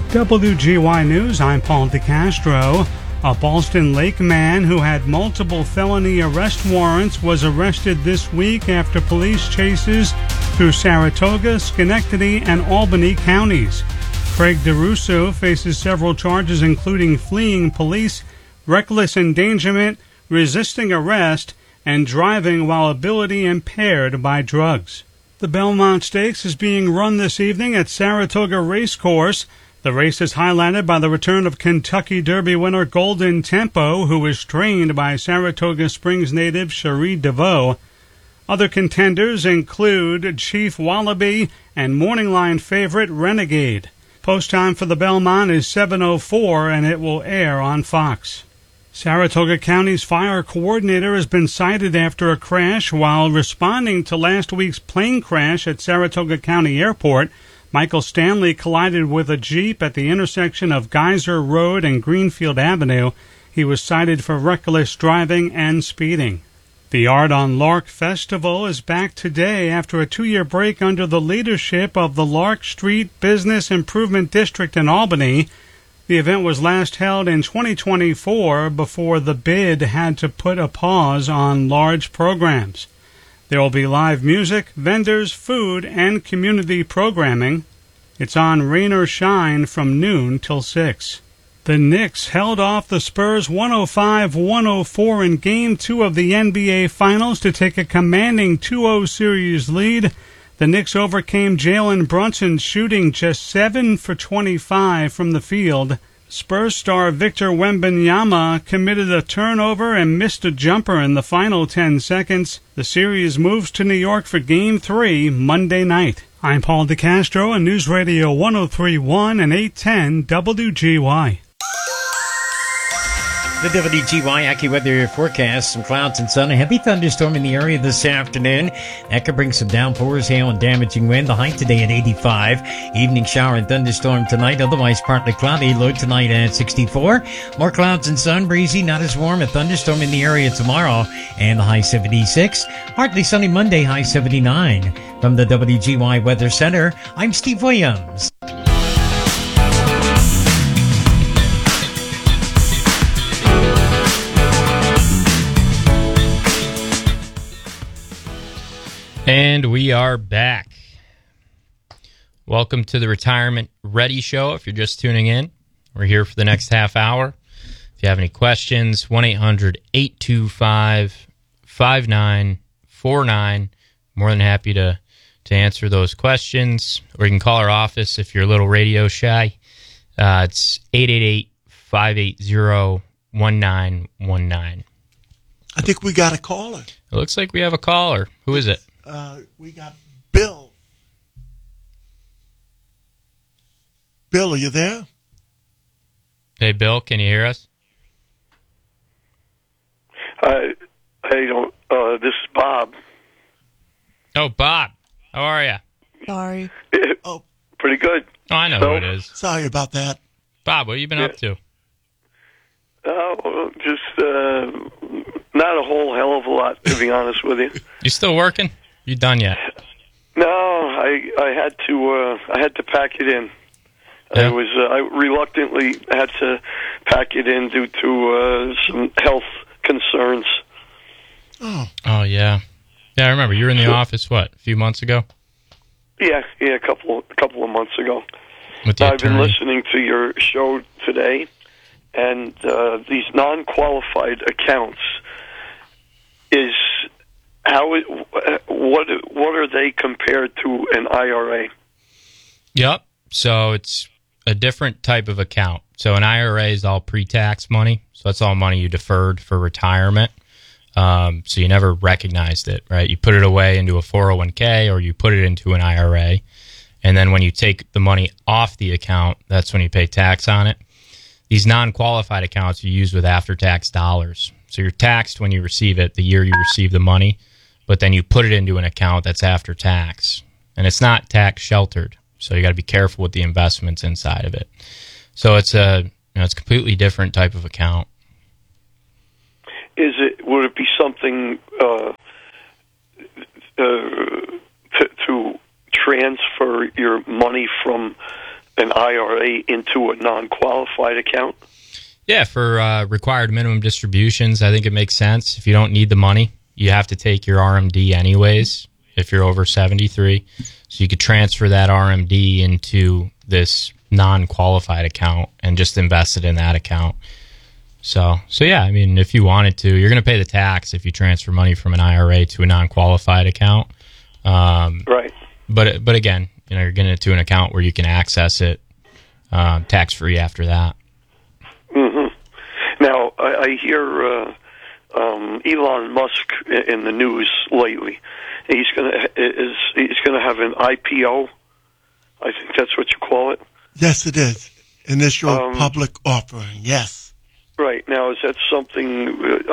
WGY News, I'm Paul DeCastro. A Ballston Lake man who had multiple felony arrest warrants was arrested this week after police chases through Saratoga, Schenectady, and Albany counties. Craig DeRusso faces several charges including fleeing police, reckless endangerment, resisting arrest, and driving while ability impaired by drugs. The Belmont Stakes is being run this evening at Saratoga Racecourse. The race is highlighted by the return of Kentucky Derby winner Golden Tempo, who was trained by Saratoga Springs native Cherie DeVoe. Other contenders include Chief Wallaby and Morning Line favorite Renegade. Post time for the Belmont is 7:04, and it will air on Fox. Saratoga County's fire coordinator has been cited after a crash while responding to last week's plane crash at Saratoga County Airport. Michael Stanley collided with a Jeep at the intersection of Geyser Road and Greenfield Avenue. He was cited for reckless driving and speeding. The Art on Lark Festival is back today after a 2-year break under the leadership of the Lark Street Business Improvement District in Albany. The event was last held in 2024 before the bid had to put a pause on large programs. There will be live music, vendors, food, and community programming. It's on rain or shine from noon till 6. The Knicks held off the Spurs 105-104 in Game 2 of the NBA Finals to take a commanding 2-0 series lead. The Knicks overcame Jalen Brunson, shooting just 7 for 25 from the field. Spurs star Victor Wembanyama committed a turnover and missed a jumper in the final 10 seconds. The series moves to New York for Game 3 Monday night. I'm Paul DeCastro on News Radio 103.1 and 810 WGY. The WGY AccuWeather forecast: some clouds and sun, a heavy thunderstorm in the area this afternoon. That could bring some downpours, hail, and damaging wind. The high today at 85. Evening shower and thunderstorm tonight, otherwise partly cloudy. Low tonight at 64. More clouds and sun, breezy, not as warm. A thunderstorm in the area tomorrow, and the high 76. Partly sunny Monday, high 79. From the WGY Weather Center, I'm Steve Williams. And we are back. Welcome to the Retirement Ready Show. If you're just tuning in, we're here for the next half hour. If you have any questions, 1-800-825-5949. More than happy to answer those questions. Or you can call our office if you're a little radio shy. It's 888-580-1919. I think we got a caller. It looks like we have a caller. Who is it? We got Bill. Bill, are you there? Hey, Bill, can you hear us? This is Bob. Oh, Bob. How are you? Sorry. Oh, pretty good. Oh, I know who it is. Sorry about that. Bob, what have you been up to? Just not a whole hell of a lot, to be honest with you. You still working? You done yet? No, I had to pack it in. Yeah. I reluctantly had to pack it in due to some health concerns. Oh, yeah. Yeah, I remember. You were in the office, a few months ago? Yeah, a couple of months ago. With the I've been attorney? listening to your show today, and these non-qualified accounts what are they compared to an IRA? Yep. So it's a different type of account. So an IRA is all pre-tax money. So that's all money you deferred for retirement. So you never recognized it, right? You put it away into a 401k or you put it into an IRA. And then when you take the money off the account, that's when you pay tax on it. These non-qualified accounts you use with after-tax dollars. So you're taxed when you receive it, the year you receive the money, but then you put it into an account that's after tax. And it's not tax sheltered. So you got to be careful with the investments inside of it. So it's it's a completely different type of account. Would it be something to transfer your money from an IRA into a non-qualified account? Yeah, for required minimum distributions, I think it makes sense. If you don't need the money, you have to take your RMD anyways if you're over 73. So you could transfer that RMD into this non-qualified account and just invest it in that account. So yeah, I mean, if you wanted to, you're going to pay the tax if you transfer money from an IRA to a non-qualified account. Right. But again, you're getting it to an account where you can access it tax-free after that. Mm-hmm. Now, I hear Elon Musk in the news lately. He's going to have an IPO. I think that's what you call it. Yes, it is. Initial public offering. Yes. Right. Now, is that something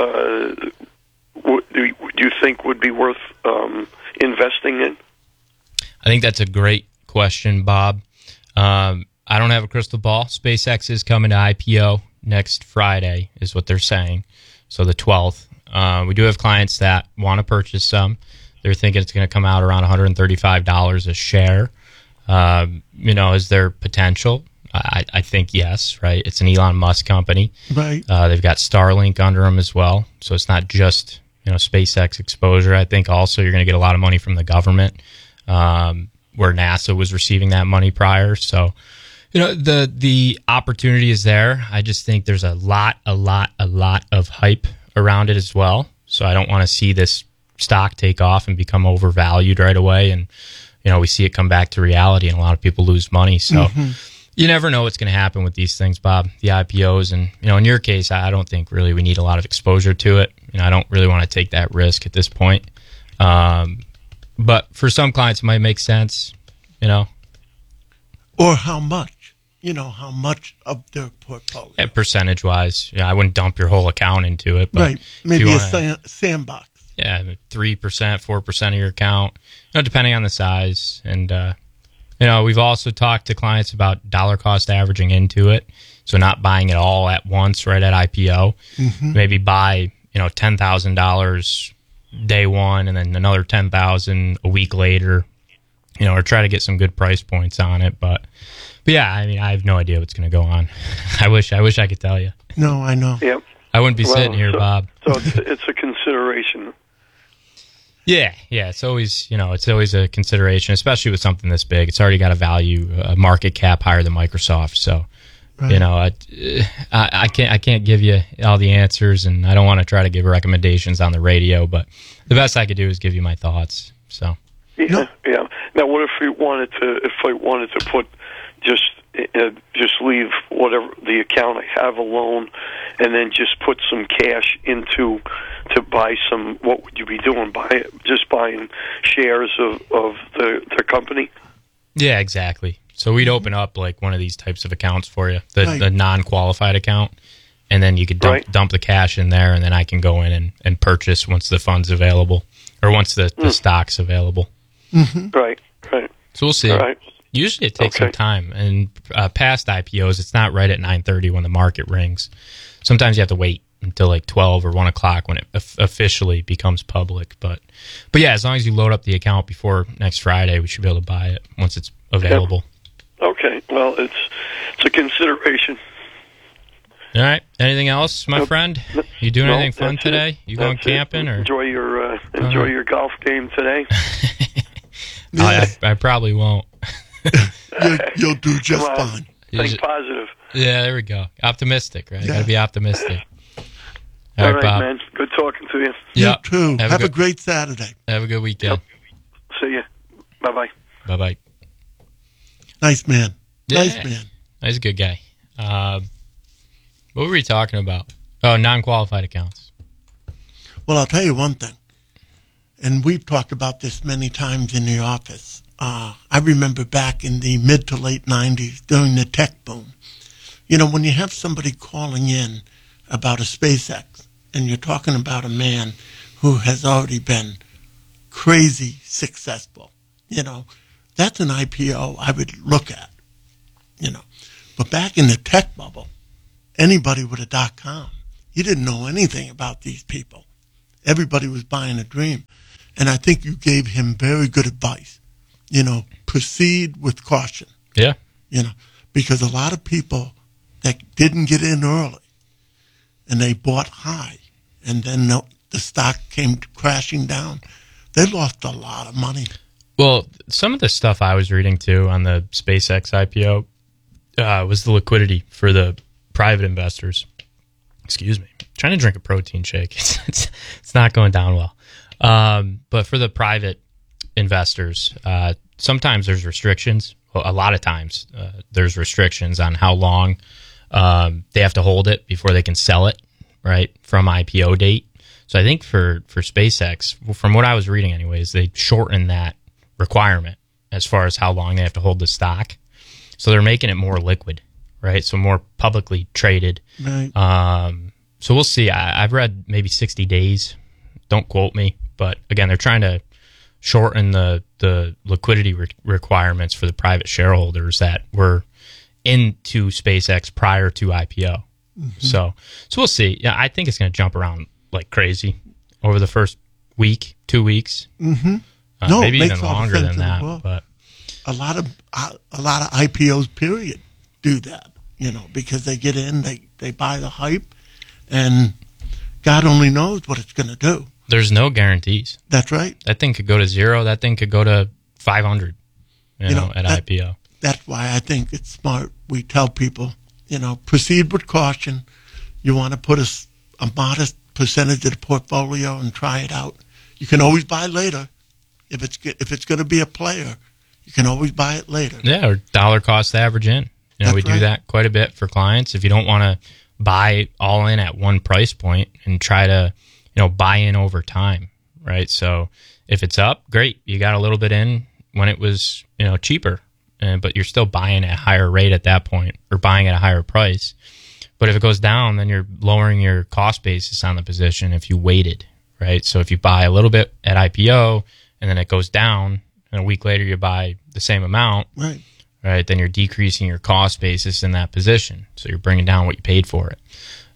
do you think would be worth investing in? I think that's a great question, Bob. I don't have a crystal ball. SpaceX is coming to IPO next Friday, is what they're saying. So the 12th. We do have clients that want to purchase some. They're thinking it's going to come out around $135 a share. Is there potential? I think yes, right? It's an Elon Musk company. Right. They've got Starlink under them as well. So it's not just, SpaceX exposure. I think also you're going to get a lot of money from the government, where NASA was receiving that money prior. So, the opportunity is there. I just think there's a lot of hype around it as well. So I don't want to see this stock take off and become overvalued right away. And, we see it come back to reality and a lot of people lose money. So you never know what's going to happen with these things, Bob, the IPOs. And, in your case, I don't think really we need a lot of exposure to it. I don't really want to take that risk at this point. But for some clients, it might make sense, Or how much? How much of their portfolio? Yeah, percentage-wise. I wouldn't dump your whole account into it. But right. Maybe a sandbox. Yeah, 3%, 4% of your account, depending on the size. And, we've also talked to clients about dollar cost averaging into it. So not buying it all at once right at IPO. Mm-hmm. Maybe buy, $10,000 day one and then another $10,000 a week later, or try to get some good price points on it. But yeah, I have no idea what's going to go on. I wish I could tell you. No, I know. Yep. I wouldn't be sitting here, Bob. So it's a consideration. Yeah, it's always a consideration, especially with something this big. It's already got a market cap higher than Microsoft. So, right. I can't give you all the answers, and I don't want to try to give recommendations on the radio. But the best I could do is give you my thoughts. So, yeah. Now, what if I wanted to put just leave whatever the account I have alone, and then just put some cash into to buy some? What would you be doing? Just buying shares of the company? Yeah, exactly. So we'd open up like one of these types of accounts for you, the non-qualified account, and then you could dump the cash in there, and then I can go in and purchase once the fund's available or once the stock's available. Mm-hmm. Right. So we'll see. Right. Usually it takes some time, and past IPOs, it's not right at 9:30 when the market rings. Sometimes you have to wait until like 12 or 1 o'clock when it officially becomes public. But yeah, as long as you load up the account before next Friday, we should be able to buy it once it's available. Yep. Okay. Well, it's a consideration. All right. Anything else, my friend? You doing anything fun today? You going camping or enjoy your golf game today? I probably won't. You'll do just fine. Think positive. Yeah, there we go. Optimistic, right? Yeah. Got to be optimistic. All right, Bob. man. Good talking to you. You too. Have a great Saturday. Have a good weekend. Yep. See ya. Bye-bye. Bye-bye. Nice man. Yeah. Nice man. He's a good guy. What were we talking about? Oh, non-qualified accounts. Well, I'll tell you one thing, and we've talked about this many times in the office. I remember back in the mid to late 90s during the tech boom, when you have somebody calling in about a SpaceX and you're talking about a man who has already been crazy successful, that's an IPO I would look at, But back in the tech bubble, anybody with a .com, you didn't know anything about these people. Everybody was buying a dream. And I think you gave him very good advice. Proceed with caution. Yeah. because a lot of people that didn't get in early and they bought high and then the stock came crashing down, they lost a lot of money. Well, some of the stuff I was reading too on the SpaceX IPO was the liquidity for the private investors. Excuse me. I'm trying to drink a protein shake. It's not going down well. But for the private investors, sometimes there's restrictions. Well, a lot of times there's restrictions on how long they have to hold it before they can sell it, right, from IPO date. So I think for SpaceX, from what I was reading anyways, they shortened that requirement as far as how long they have to hold the stock. So they're making it more liquid, right? So more publicly traded. Right. So we'll see. I've read maybe 60 days. Don't quote me. But again, they're trying to shorten the liquidity requirements for the private shareholders that were into SpaceX prior to IPO. Mm-hmm. So we'll see. Yeah, I think it's going to jump around like crazy over the first week, 2 weeks. Mm-hmm. Maybe even longer than that. But a lot of IPOs, period, do that. Because they get in, they buy the hype, and God only knows what it's going to do. There's no guarantees. That's right. That thing could go to 0. That thing could go to 500. At IPO. That's why I think it's smart. We tell people, proceed with caution. You want to put a modest percentage of the portfolio and try it out. You can always buy later. If it's going to be a player, you can always buy it later. Yeah, or dollar cost average in. We do that quite a bit for clients. If you don't want to buy all in at one price point and try to, buy in over time, right? So if it's up, great. You got a little bit in when it was, cheaper, but you're still buying at a higher rate at that point or buying at a higher price. But if it goes down, then you're lowering your cost basis on the position if you waited, right? So if you buy a little bit at IPO and then it goes down and a week later you buy the same amount, right, then you're decreasing your cost basis in that position. So you're bringing down what you paid for it.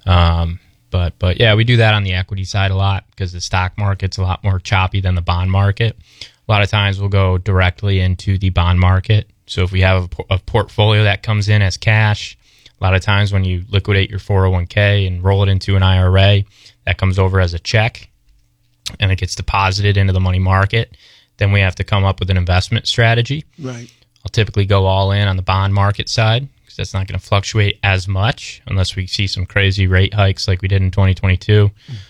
But yeah, we do that on the equity side a lot because the stock market's a lot more choppy than the bond market. A lot of times we'll go directly into the bond market. So if we have a portfolio that comes in as cash, a lot of times when you liquidate your 401k and roll it into an IRA, that comes over as a check and it gets deposited into the money market. Then we have to come up with an investment strategy. Right. I'll typically go all in on the bond market side because that's not going to fluctuate as much unless we see some crazy rate hikes like we did in 2022.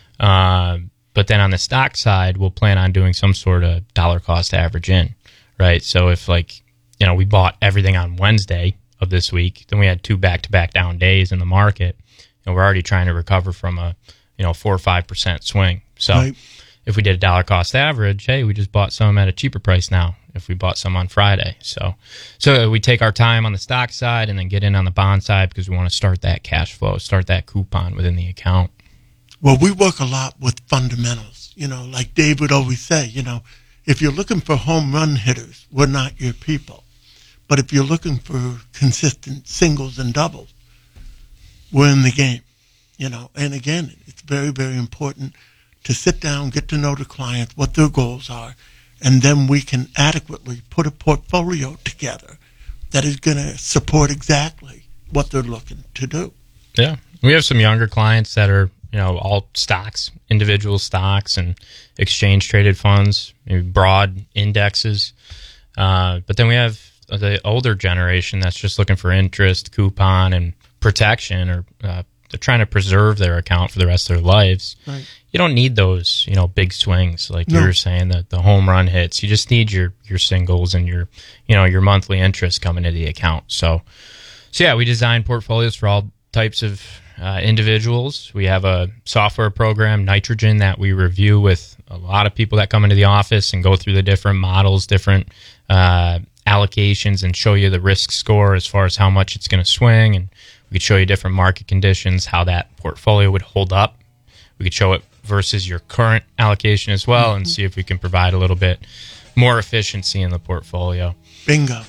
But then on the stock side, we'll plan on doing some sort of dollar cost average in, right? So if we bought everything on Wednesday of this week, then we had 2 back-to-back down days in the market, and we're already trying to recover from a 4 or 5% swing. So if we did a dollar cost average, hey, we just bought some at a cheaper price now if we bought some on Friday. So we take our time on the stock side and then get in on the bond side because we want to start that cash flow, start that coupon within the account. Well, we work a lot with fundamentals. Like Dave would always say, if you're looking for home run hitters, we're not your people. But if you're looking for consistent singles and doubles, we're in the game. And again, it's very, very important to sit down, get to know the client, what their goals are, and then we can adequately put a portfolio together that is going to support exactly what they're looking to do. Yeah. We have some younger clients that are, all stocks, individual stocks and exchange traded funds, maybe broad indexes. But then we have the older generation that's just looking for interest, coupon, and protection, or they're trying to preserve their account for the rest of their lives. Right. You don't need those, big swings like you were saying, the home run hits. You just need your singles and your monthly interest coming into the account. So yeah, we design portfolios for all types of individuals. We have a software program, Nitrogen, that we review with a lot of people that come into the office and go through the different models, different allocations, and show you the risk score as far as how much it's going to swing. And we could show you different market conditions, how that portfolio would hold up. We could show it versus your current allocation as well, and see if we can provide a little bit more efficiency in the portfolio. Bingo.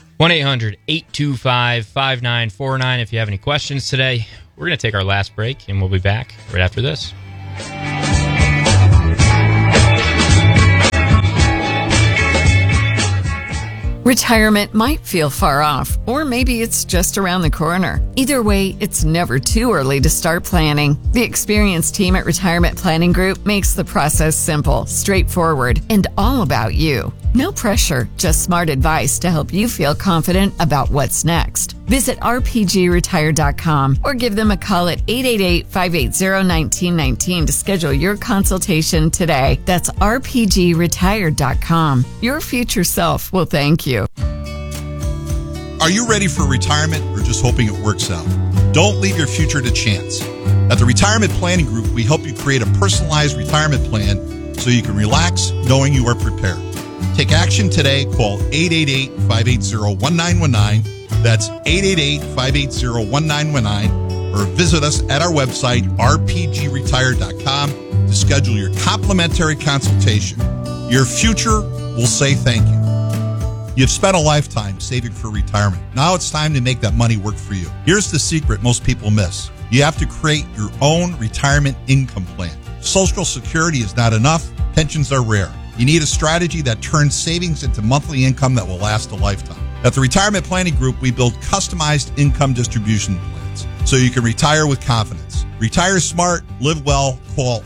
1-800-825-5949 if you have any questions today. We're going to take our last break, and we'll be back right after this. Retirement might feel far off, or maybe it's just around the corner. Either way, it's never too early to start planning. The experienced team at Retirement Planning Group makes the process simple, straightforward, and all about you. No pressure, just smart advice to help you feel confident about what's next. Visit rpgretire.com or give them a call at 888-580-1919 to schedule your consultation today. That's rpgretire.com. Your future self will thank you. Are you ready for retirement or just hoping it works out? Don't leave your future to chance. At the Retirement Planning Group, we help you create a personalized retirement plan so you can relax knowing you are prepared. Take action today. Call 888-580-1919. That's 888-580-1919. Or visit us at our website, rpgretire.com, to schedule your complimentary consultation. Your future will say thank you. You've spent a lifetime saving for retirement. Now it's time to make that money work for you. Here's the secret most people miss. You have to create your own retirement income plan. Social Security is not enough. Pensions are rare. You need a strategy that turns savings into monthly income that will last a lifetime. At the Retirement Planning Group, we build customized income distribution plans so you can retire with confidence. Retire smart, live well. Call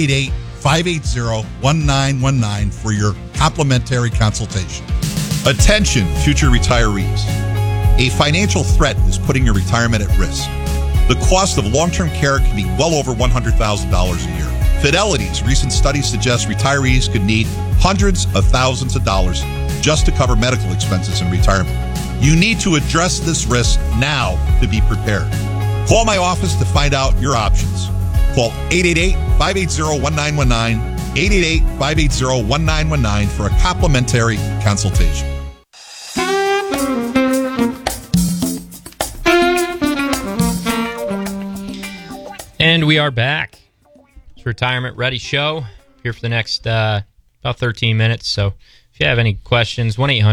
888-580-1919 for your complimentary consultation. Attention, future retirees. A financial threat is putting your retirement at risk. The cost of long-term care can be well over $100,000 a year. Fidelity's recent study suggests retirees could need hundreds of thousands of dollars just to cover medical expenses in retirement. You need to address this risk now to be prepared. Call my office to find out your options. Call 888-580-1919, 888-580-1919 for a complimentary consultation. And we are back. It's Retirement Ready Show. Here for the next about 13 minutes. So if you have any questions,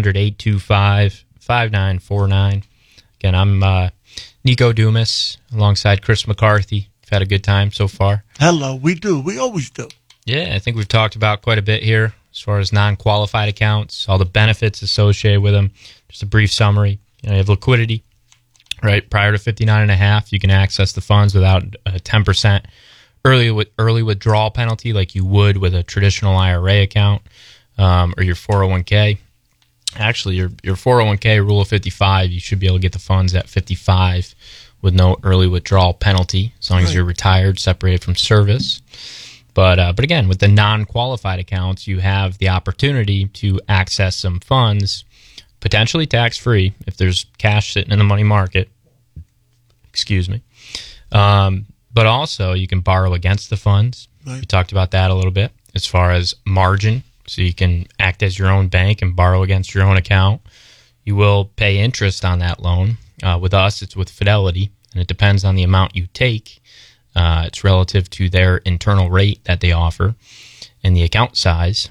1-800-825-5949. Again, I'm Nico Dumas alongside Chris McCarthy. We've had a good time so far. Hello, we do. We always do. Yeah, I think we've talked about quite a bit here as far as non-qualified accounts, all the benefits associated with them. Just a brief summary. You have liquidity, right? Prior to 59.5, you can access the funds without a 10% early withdrawal penalty like you would with a traditional IRA account or your 401k. Actually, your 401k, rule of 55, you should be able to get the funds at 55 with no early withdrawal penalty as long as you're retired, separated from service. But again, with the non-qualified accounts, you have the opportunity to access some funds, potentially tax-free if there's cash sitting in the money market. Excuse me. But also, you can borrow against the funds. Right. We talked about that a little bit as far as margin. So you can act as your own bank and borrow against your own account. You will pay interest on that loan. With us, it's with Fidelity, and it depends on the amount you take. It's relative to their internal rate that they offer and the account size.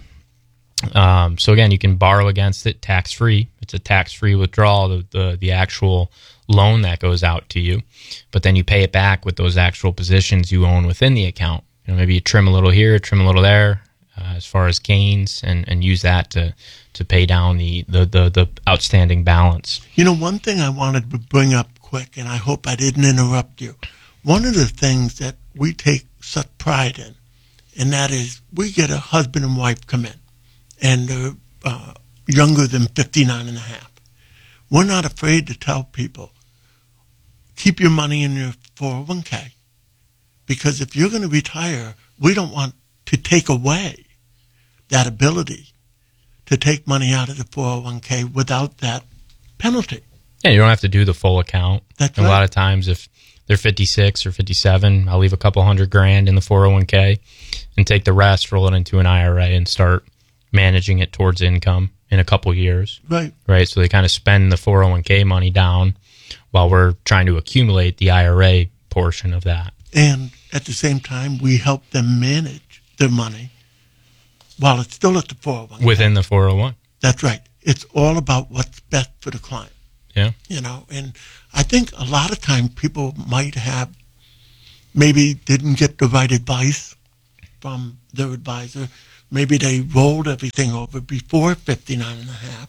So again, you can borrow against it tax-free. It's a tax-free withdrawal, the actual loan that goes out to you. But then you pay it back with those actual positions you own within the account. Maybe you trim a little here, trim a little there, as far as gains, and use that to pay down the outstanding balance. One thing I wanted to bring up quick, and I hope I didn't interrupt you. One of the things that we take such pride in, and that is we get a husband and wife come in, and they're younger than 59 and a half. We're not afraid to tell people, keep your money in your 401k, because if you're going to retire, we don't want to take away that ability to take money out of the 401k without that penalty. Yeah, you don't have to do the full account. That's right. A lot of times if they're 56 or 57, I'll leave a couple $100,000 in the 401k and take the rest, roll it into an IRA and start managing it towards income in a couple years. Right. So they kind of spend the 401k money down while we're trying to accumulate the IRA portion of that. And at the same time, we help them manage their money while it's still at the 401k. Within the 401. That's right. It's all about what's best for the client. Yeah. And I think a lot of times people might have maybe didn't get the right advice from their advisor. Maybe they rolled everything over before 59 and a half,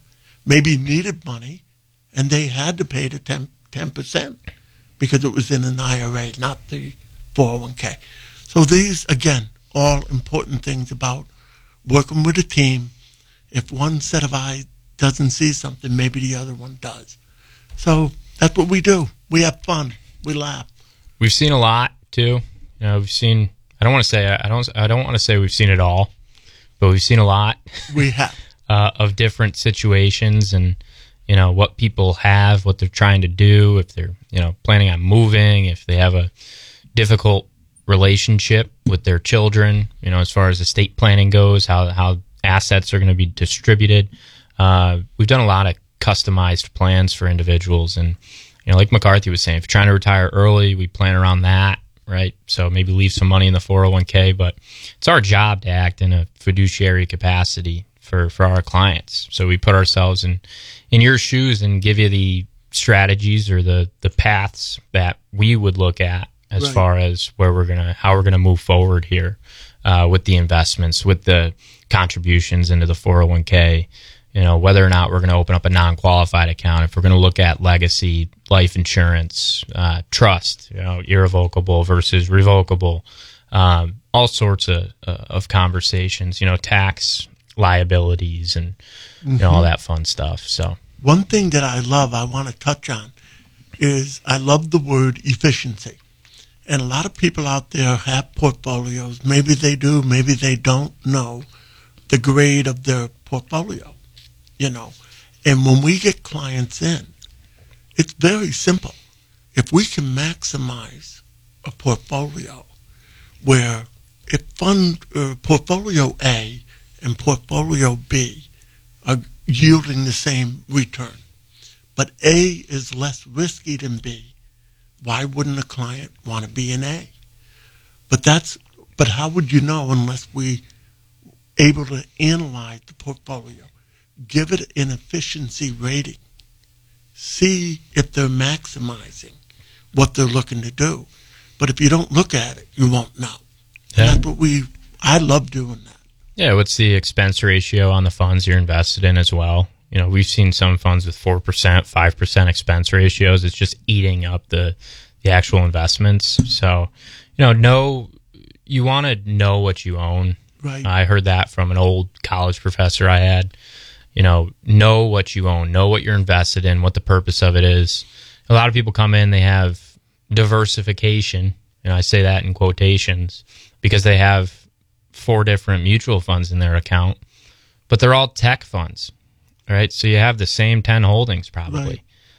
maybe needed money, and they had to pay the 10% because it was in an IRA, not the 401k. So these, again, all important things about working with a team. If one set of eyes doesn't see something, maybe the other one does. So that's what we do. We have fun. We laugh. We've seen a lot too. We've seen. I don't want to say we've seen it all, but we've seen a lot. We have of different situations, and what people have, what they're trying to do, if they're planning on moving, if they have a difficult relationship with their children, as far as estate planning goes, how assets are going to be distributed. We've done a lot of customized plans for individuals, and like McCarthy was saying, if you're trying to retire early, we plan around that, right? So maybe leave some money in the 401k, but it's our job to act in a fiduciary capacity for our clients. So we put ourselves in your shoes and give you the strategies or the paths that we would look at as right. far as how we're gonna move forward here with the investments, with the contributions into the 401k. Whether or not we're going to open up a non-qualified account, if we're going to look at legacy, life insurance, trust, irrevocable versus revocable, all sorts of conversations, tax liabilities and all that fun stuff. So one thing that I want to touch on is I love the word efficiency. And a lot of people out there have portfolios. Maybe they do, maybe they don't know the grade of their portfolio. And when we get clients in, it's very simple. If we can maximize a portfolio where if portfolio A and portfolio B are yielding the same return, but A is less risky than B, why wouldn't a client want to be in A? But how would you know unless we able to analyze the portfolio? Give it an efficiency rating. See if they're maximizing what they're looking to do. But if you don't look at it, you won't know. Yeah. And that's what I love doing that. Yeah, what's the expense ratio on the funds you're invested in as well? We've seen some funds with 4%, 5% expense ratios. It's just eating up the actual investments. So, you want to know what you own. Right. I heard that from an old college professor I had. Know what you own, know what you're invested in, what the purpose of it is. A lot of people come in, they have diversification, and I say that in quotations, because they have 4 different mutual funds in their account, but they're all tech funds, right? So you have the same 10 holdings probably,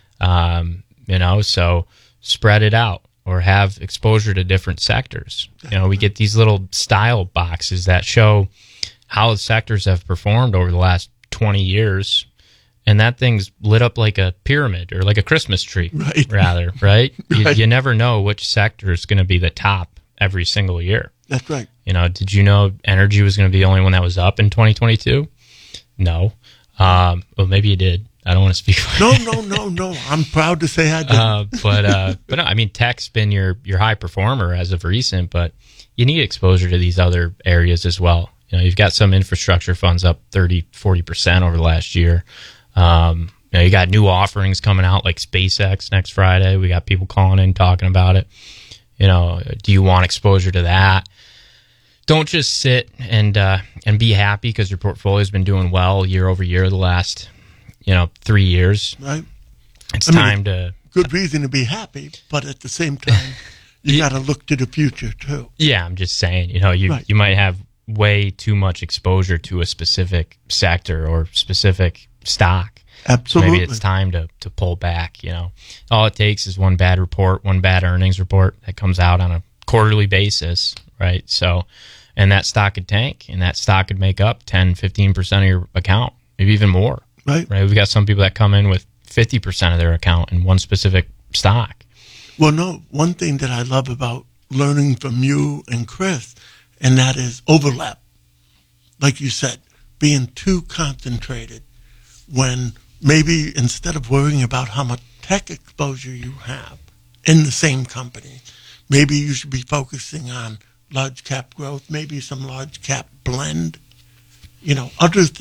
right. So spread it out or have exposure to different sectors. We get these little style boxes that show how the sectors have performed over the last 20 years, and that thing's lit up like a pyramid or like a Christmas tree, right. rather, right? Right. You never know which sector is going to be the top every single year. That's right. Did you know energy was going to be the only one that was up in 2022? No. Well, maybe you did. I don't want to speak for No. I'm proud to say I did. But no, I mean, tech's been your high performer as of recent, but you need exposure to these other areas as well. You've got some infrastructure funds up 30-40% over the last year. You got new offerings coming out like SpaceX next Friday. We got people calling in talking about it. Do you want exposure to that? Don't just sit and be happy because your portfolio's been doing well year over year the last 3 years. Right. It's time to good reason to be happy, but at the same time, you got to look to the future too. Yeah, I'm just saying. Right. You might have way too much exposure to a specific sector or specific stock. Absolutely. Maybe it's time to pull back. All it takes is one bad report, one bad earnings report that comes out on a quarterly basis, right? So, and that stock could tank, and that stock could make up 10-15% of your account, maybe even more. Right. We've got some people that come in with 50% of their account in one specific stock. Well, no, one thing that I love about learning from you and Chris, and that is overlap. Like you said, being too concentrated when maybe instead of worrying about how much tech exposure you have in the same company, maybe you should be focusing on large cap growth, maybe some large cap blend, other things.